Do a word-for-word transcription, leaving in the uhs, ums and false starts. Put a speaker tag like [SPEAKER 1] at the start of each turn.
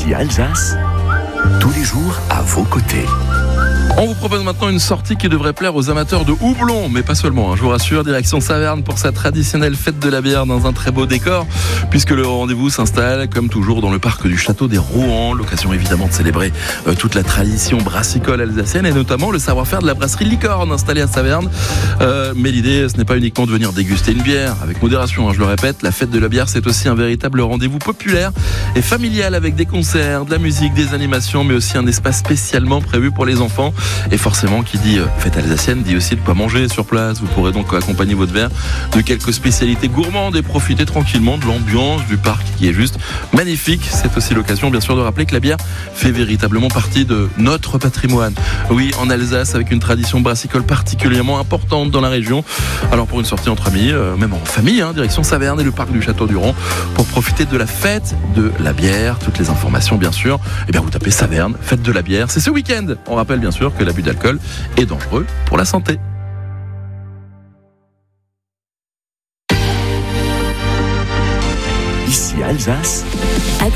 [SPEAKER 1] Ici Alsace, tous les jours à vos côtés.
[SPEAKER 2] On vous propose maintenant une sortie qui devrait plaire aux amateurs de houblon, mais pas seulement, hein, je vous rassure, direction Saverne pour sa traditionnelle fête de la bière dans un très beau décor, puisque le rendez-vous s'installe comme toujours dans le parc du château des Rouen, l'occasion évidemment de célébrer euh, toute la tradition brassicole alsacienne et notamment le savoir-faire de la brasserie Licorne installée à Saverne. Euh, mais l'idée, ce n'est pas uniquement de venir déguster une bière, avec modération, hein, je le répète, la fête de la bière c'est aussi un véritable rendez-vous populaire et familial avec des concerts, de la musique, des animations, mais aussi un espace spécialement prévu pour les enfants. Et forcément, qui dit euh, fête alsacienne dit aussi de quoi manger sur place. Vous pourrez donc accompagner votre verre de quelques spécialités gourmandes et profiter tranquillement de l'ambiance du parc qui est juste magnifique. C'est aussi l'occasion, bien sûr, de rappeler que la bière fait véritablement partie de notre patrimoine. Oui, en Alsace, avec une tradition brassicole particulièrement importante dans la région. Alors pour une sortie entre amis, euh, même en famille, hein, direction Saverne et le parc du Château du Rouen pour profiter de la fête de la bière. Toutes les informations, bien sûr, eh bien vous tapez Saverne, fête de la bière. C'est ce week-end. On rappelle bien sûr que l'abus d'alcool est dangereux pour la santé.
[SPEAKER 1] Ici Alsace.